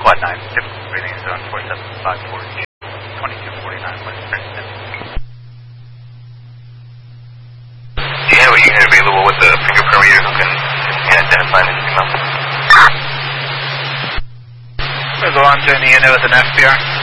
19, typical breathing is 747, 542, 2249, West Princeton. Do you have a unit available with a fingerprint reader who can identify this signal? We'll go on to the unit with an FPR.